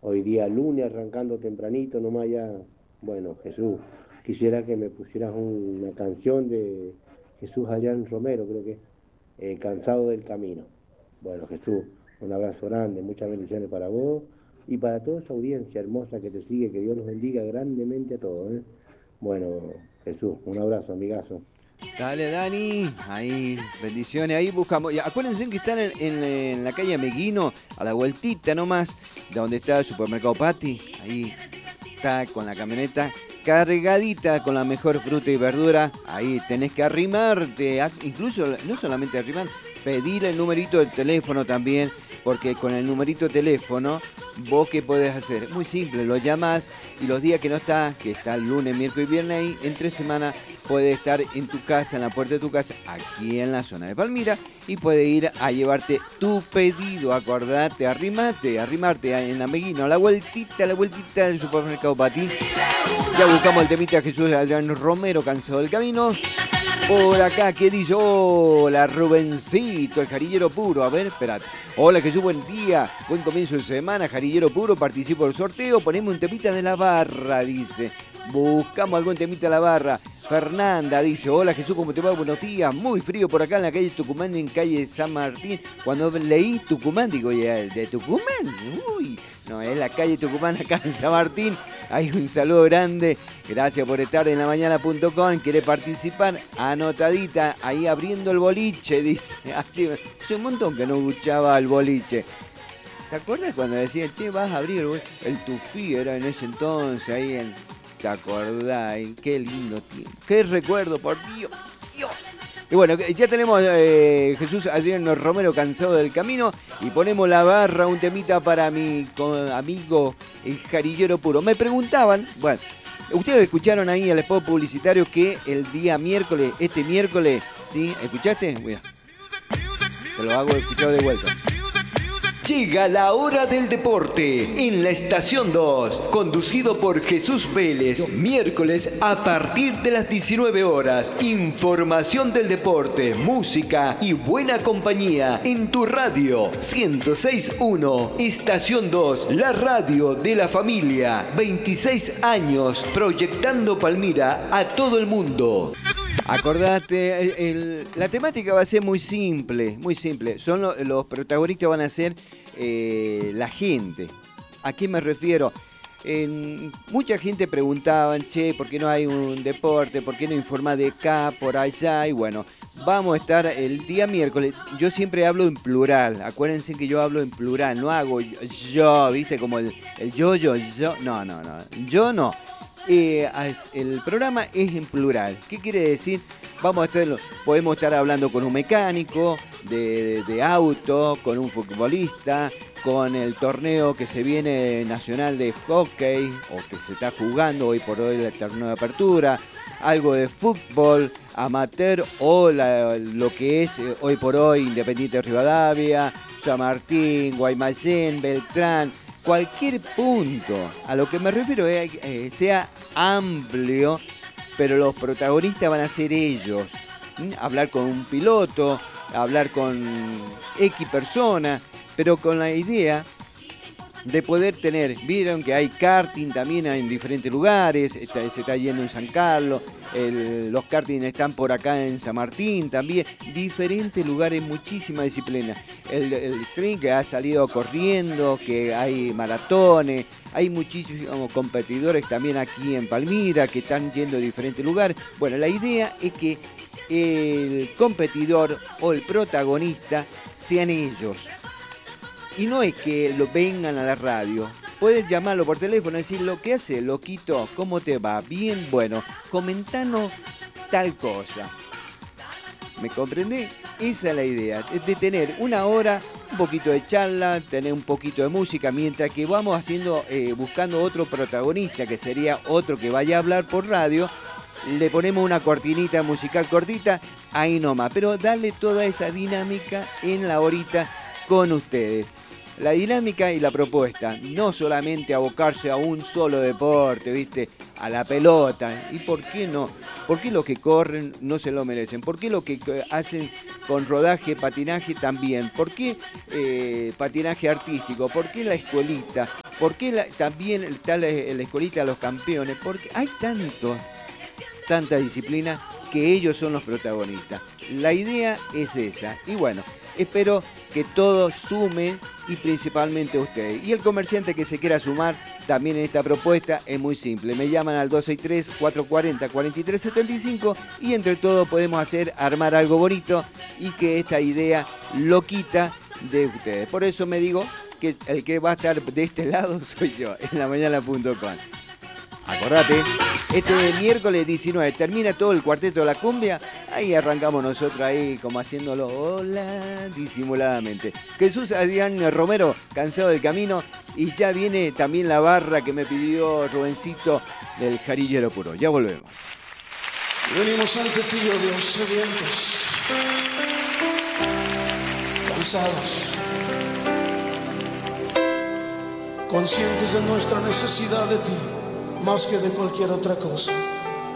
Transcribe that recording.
Hoy día lunes arrancando tempranito, nomás ya. Bueno, Jesús, quisiera que me pusieras una canción de Jesús Adrián Romero, creo que es Cansado del Camino. Bueno, Jesús, un abrazo grande, muchas bendiciones para vos y para toda esa audiencia hermosa que te sigue, que Dios los bendiga grandemente a todos, ¿eh? Bueno, Jesús, un abrazo, amigazo. Dale, Dani. Ahí, bendiciones. Ahí buscamos. Y acuérdense que están en la calle Meguino, a la vueltita nomás, de donde está el supermercado Pati. Ahí está con la camioneta cargadita con la mejor fruta y verdura. Ahí tenés que arrimarte. Incluso, no solamente arrimar, pedir el numerito de teléfono también. Porque con el numerito de teléfono, vos qué podés hacer. Muy simple, lo llamás y los días que no está, que está el lunes, miércoles y viernes, ahí en 3 semanas puede estar en tu casa, en la puerta de tu casa, aquí en la zona de Palmira, y puede ir a llevarte tu pedido. Acordate, arrimarte en la Meguino, a la vueltita del supermercado Pati. Ya buscamos el temita Jesús Adrián Romero, Cansado del Camino. Por acá, ¿qué dice? Hola, Rubencito, el jarillero puro. A ver, espérate. Hola, Jesús, buen día. Buen comienzo de semana, jarillero puro. Participo del sorteo. Ponemos un temita de la barra, dice. Buscamos algún temita de la barra. Fernanda dice, hola Jesús, ¿cómo te va? Buenos días. Muy frío por acá en la calle Tucumán, en calle San Martín. Cuando leí Tucumán, digo, ya, ¿de Tucumán? Uy, no, es la calle Tucumán acá en San Martín. Hay un saludo grande. Gracias por estar en lamañana.com. ¿Quiere participar? Anotadita, ahí abriendo el boliche, dice. Así, hace un montón que no escuchaba el boliche. ¿Te acuerdas cuando decían, che, vas a abrir el tufí? Era en ese entonces, ahí en... ¿Te acordás? Qué lindo tiempo. Qué recuerdo, por Dios. Dios. Y bueno, ya tenemos Jesús Adrián Romero, Cansado del Camino. Y ponemos la barra, un temita para mi amigo el jarillero puro. Me preguntaban, bueno, ustedes escucharon ahí el spot publicitario que el día miércoles, este miércoles, ¿sí? ¿Escuchaste? Mira, te lo hago escuchar de vuelta. Llega la hora del deporte en la estación 2, conducido por Jesús Vélez, miércoles a partir de las 19 horas. Información del deporte, música y buena compañía en tu radio 106.1, estación 2, la radio de la familia. 26 años proyectando Palmira a todo el mundo. Acordate, la temática va a ser muy simple, muy simple. Los protagonistas van a ser la gente. ¿A qué me refiero? Mucha gente preguntaba, che, ¿por qué no hay un deporte? ¿Por qué no informa de acá, por allá? Y bueno, vamos a estar el día miércoles. Yo siempre hablo en plural. Acuérdense que yo hablo en plural. No hago yo, ¿viste? Como el yo. No. Yo no. El programa es en plural. ¿Qué quiere decir? Podemos estar hablando con un mecánico de auto, con un futbolista, con el torneo que se viene nacional de hockey o que se está jugando hoy por hoy el torneo de apertura, algo de fútbol amateur o lo que es hoy por hoy Independiente de Rivadavia, San Martín, Guaymallén, Beltrán. Cualquier punto, a lo que me refiero es sea amplio, pero los protagonistas van a ser ellos. Hablar con un piloto, hablar con X persona, pero con la idea de poder tener, vieron que hay karting también en diferentes lugares, se está yendo en San Carlos, los karting están por acá en San Martín también, diferentes lugares, muchísima disciplina. El string que ha salido corriendo, que hay maratones, hay muchísimos competidores también aquí en Palmira que están yendo a diferentes lugares. Bueno, la idea es que el competidor o el protagonista sean ellos. Y no es que lo vengan a la radio. Puedes llamarlo por teléfono y decir, ¿lo que hace, loquito? ¿Cómo te va? Bien, bueno, comentanos tal cosa. ¿Me comprendés? Esa es la idea, es de tener una hora, un poquito de charla, tener un poquito de música, mientras que vamos haciendo, buscando otro protagonista, que sería otro que vaya a hablar por radio. Le ponemos una cortinita musical cortita, ahí nomás. Pero darle toda esa dinámica en la horita con ustedes. La dinámica y la propuesta, no solamente abocarse a un solo deporte, ¿viste? A la pelota. ¿Y por qué no? ¿Por qué los que corren no se lo merecen? ¿Por qué los que hacen con rodaje, patinaje también? ¿Por qué patinaje artístico? ¿Por qué la escuelita? ¿Por qué también está la escuelita de los campeones? Porque hay tanta disciplina que ellos son los protagonistas. La idea es esa. Y bueno, espero que todos sumen y principalmente usted. Y el comerciante que se quiera sumar también en esta propuesta es muy simple. Me llaman al 263-440-4375 y entre todos podemos armar algo bonito y que esta idea loquita de ustedes. Por eso me digo que el que va a estar de este lado soy yo, en lamañana.com. Acordate, este miércoles 19 termina todo el cuarteto de la cumbia. Ahí arrancamos nosotros ahí como haciéndolo hola disimuladamente. Jesús Adrián Romero, Cansado del Camino. Y ya viene también la barra que me pidió Rubencito del Jarillero Puro. Ya volvemos. Venimos ante ti, oh Dios, sedientos, cansados, conscientes de nuestra necesidad de ti, más que de cualquier otra cosa.